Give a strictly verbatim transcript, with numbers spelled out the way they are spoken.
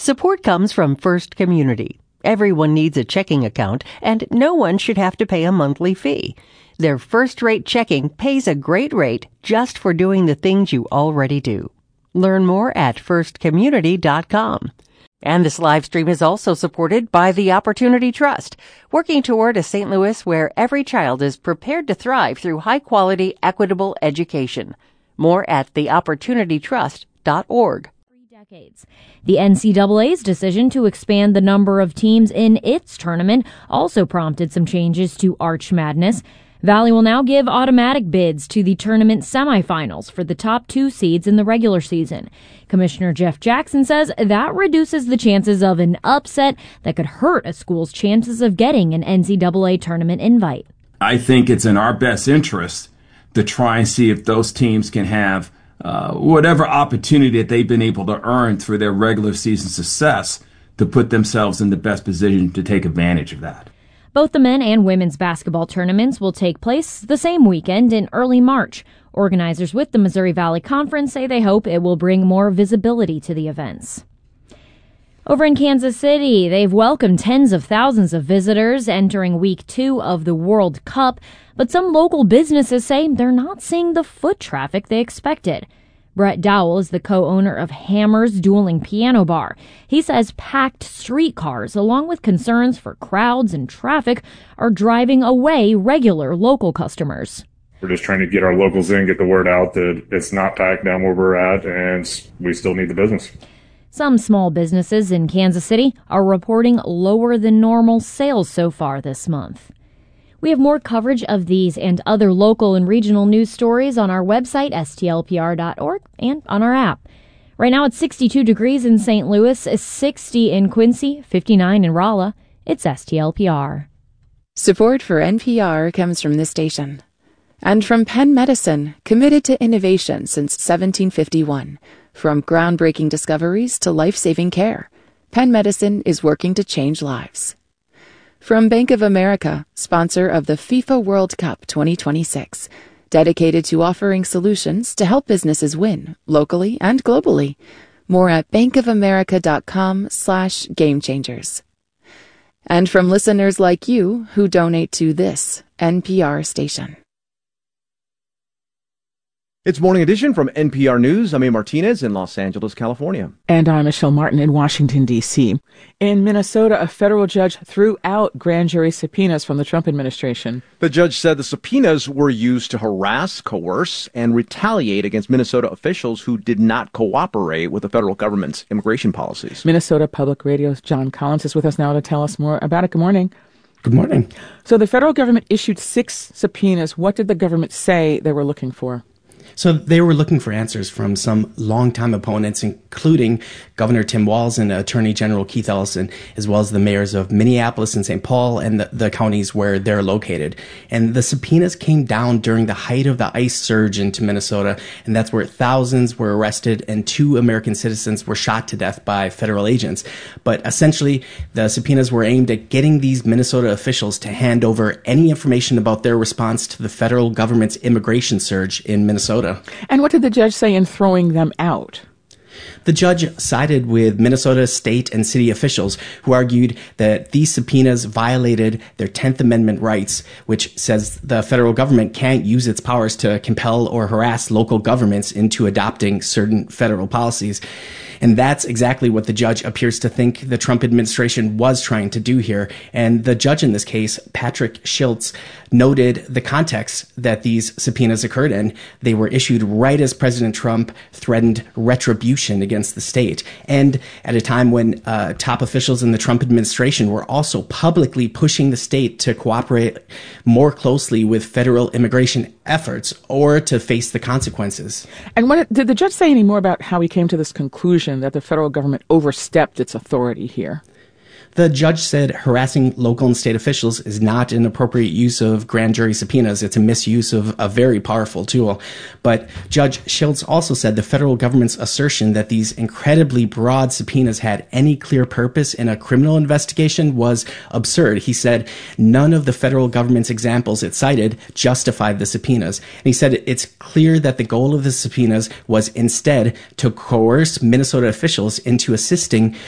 Support comes from First Community. Everyone needs a checking account, and no one should have to pay a monthly fee. Their first-rate checking pays a great rate just for doing the things you already do. Learn more at first community dot com. And this live stream is also supported by the Opportunity Trust, working toward a Saint Louis where every child is prepared to thrive through high-quality, equitable education. More at the opportunity trust dot org. Decades. The N C double A's decision to expand the number of teams in its tournament also prompted some changes to Arch Madness. Valley will now give automatic bids to the tournament semifinals for the top two seeds in the regular season. Commissioner Jeff Jackson says that reduces the chances of an upset that could hurt a school's chances of getting an N C double A tournament invite. I think it's in our best interest to try and see if those teams can have uh, whatever opportunity that they've been able to earn through their regular season success to put themselves in the best position to take advantage of that. Both the men and women's basketball tournaments will take place the same weekend in early March. Organizers with the Missouri Valley Conference say they hope it will bring more visibility to the events. Over in Kansas City, they've welcomed tens of thousands of visitors entering week two of the World Cup, but some local businesses say they're not seeing the foot traffic they expected. Brett Dowell is the co-owner of Hammer's Dueling Piano Bar. He says packed streetcars, along with concerns for crowds and traffic, are driving away regular local customers. We're just trying to get our locals in, get the word out that it's not packed down where we're at, and we still need the business. Some small businesses in Kansas City are reporting lower than normal sales so far this month. We have more coverage of these and other local and regional news stories on our website, S T L P R dot org, and on our app. Right now it's sixty-two degrees in Saint Louis, sixty in Quincy, fifty-nine in Rolla. It's S T L P R. Support for N P R comes from this station. And from Penn Medicine, committed to innovation since seventeen fifty-one. From groundbreaking discoveries to life-saving care, Penn Medicine is working to change lives. From Bank of America, sponsor of the FIFA World Cup twenty twenty-six, dedicated to offering solutions to help businesses win, locally and globally. More at bankofamerica.com slash game changers. And from listeners like you who donate to this N P R station. It's Morning Edition from N P R News. I'm A. Martinez in Los Angeles, California. And I'm Michelle Martin in Washington, D C In Minnesota, a federal judge threw out grand jury subpoenas from the Trump administration. The judge said the subpoenas were used to harass, coerce, and retaliate against Minnesota officials who did not cooperate with the federal government's immigration policies. Minnesota Public Radio's John Collins is with us now to tell us more about it. Good morning. Good morning. So the federal government issued six subpoenas. What did the government say they were looking for? So they were looking for answers from some longtime opponents, including Governor Tim Walz and Attorney General Keith Ellison, as well as the mayors of Minneapolis and Saint Paul and the, the counties where they're located. And the subpoenas came down during the height of the ICE surge into Minnesota, and that's where thousands were arrested and two American citizens were shot to death by federal agents. But essentially, the subpoenas were aimed at getting these Minnesota officials to hand over any information about their response to the federal government's immigration surge in Minnesota. And what did the judge say in throwing them out? The judge sided with Minnesota state and city officials who argued that these subpoenas violated their tenth Amendment rights, which says the federal government can't use its powers to compel or harass local governments into adopting certain federal policies. And that's exactly what the judge appears to think the Trump administration was trying to do here. And the judge in this case, Patrick Schiltz, noted the context that these subpoenas occurred in. They were issued right as President Trump threatened retribution against the state, and at a time when uh, top officials in the Trump administration were also publicly pushing the state to cooperate more closely with federal immigration efforts or to face the consequences. And what did the judge say any more about how he came to this conclusion that the federal government overstepped its authority here? The judge said harassing local and state officials is not an appropriate use of grand jury subpoenas. It's a misuse of a very powerful tool. But Judge Schiltz also said the federal government's assertion that these incredibly broad subpoenas had any clear purpose in a criminal investigation was absurd. He said none of the federal government's examples it cited justified the subpoenas. And he said it's clear that the goal of the subpoenas was instead to coerce Minnesota officials into assisting